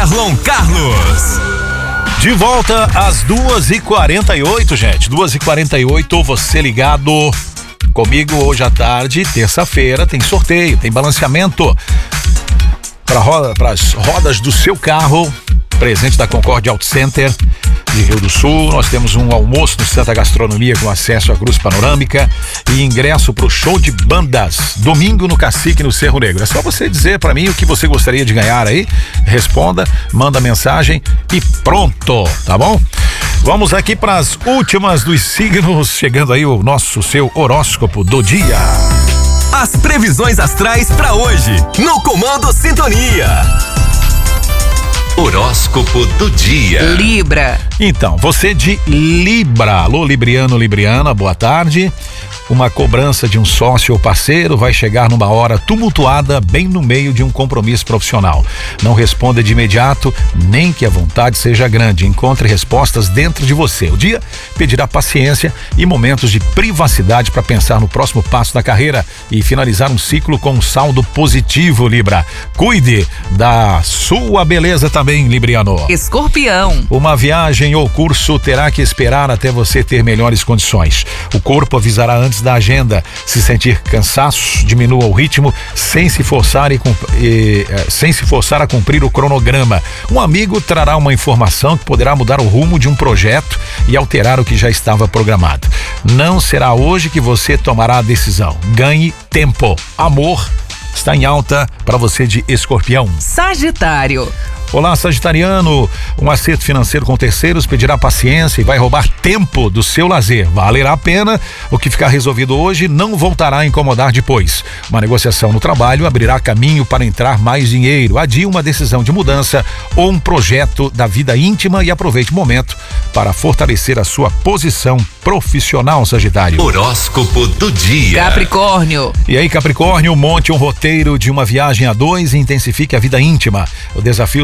Erlon Carlos. De volta às 2h48, gente. 2h48, você ligado comigo hoje à tarde, terça-feira, tem sorteio, tem balanceamento para as rodas do seu carro. Presente da Concorde Auto Center de Rio do Sul. Nós temos um almoço no Santa Gastronomia com acesso à cruz panorâmica e ingresso pro show de bandas domingo no Cacique, no Cerro Negro. É só você dizer para mim o que você gostaria de ganhar aí, responda, manda mensagem e pronto, tá bom? Vamos aqui para as últimas dos signos, chegando aí o seu horóscopo do dia. As previsões astrais para hoje, no Comando Sintonia. Horóscopo do dia. Libra. Então, você de Libra. Alô, Libriano, Libriana, boa tarde. Uma cobrança de um sócio ou parceiro vai chegar numa hora tumultuada, bem no meio de um compromisso profissional. Não responda de imediato, nem que a vontade seja grande. Encontre respostas dentro de você. O dia pedirá paciência e momentos de privacidade para pensar no próximo passo da carreira e finalizar um ciclo com um saldo positivo, Libra. Cuide da sua beleza também, Libriano. Escorpião. Uma viagem ou curso terá que esperar até você ter melhores condições. O corpo avisará antes da agenda. Se sentir cansaço, diminua o ritmo sem se forçar a cumprir o cronograma. Um amigo trará uma informação que poderá mudar o rumo de um projeto e alterar o que já estava programado. Não será hoje que você tomará a decisão. Ganhe tempo. Amor está em alta para você de Escorpião. Sagitário. Olá, sagitariano. Um acerto financeiro com terceiros pedirá paciência e vai roubar tempo do seu lazer. Valerá a pena. O que ficar resolvido hoje não voltará a incomodar depois. Uma negociação no trabalho abrirá caminho para entrar mais dinheiro. Adie uma decisão de mudança ou um projeto da vida íntima e aproveite o momento para fortalecer a sua posição profissional, Sagitário. Horóscopo do dia. Capricórnio. E aí, Capricórnio, monte um roteiro de uma viagem a dois e intensifique a vida íntima. O desafio